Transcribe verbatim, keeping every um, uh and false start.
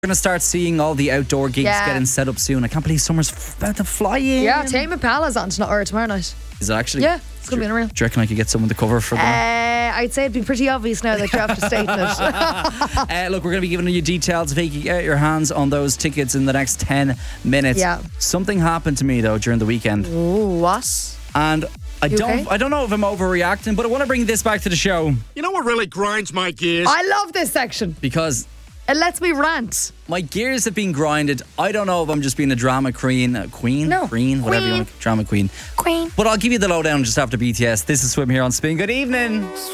We're going to start seeing all the outdoor gigs Yeah. getting set up soon. I can't believe summer's f- about to fly in. Yeah, Tame Impala's on tonight or tomorrow night. Is it actually? Yeah, it's going to be unreal. Do you reckon I could get someone to cover for that? Uh, I'd say it'd be pretty obvious now that you have to state it. Uh, look, we're going to be giving you details if you can get your hands on those tickets in the next ten minutes. Yeah. Something happened to me, though, during the weekend. Ooh, what? And I You don't okay? I don't know if I'm overreacting, but I want to bring this back to the show You know what really grinds my gears? I love this section. because It lets me rant. my gears have been grinded. I don't know if I'm just being a drama queen, uh, queen, No. queen, whatever you Queen. want, to, drama queen. Queen. But I'll give you the lowdown just after B T S. This is Swim here on Spin. Good evening.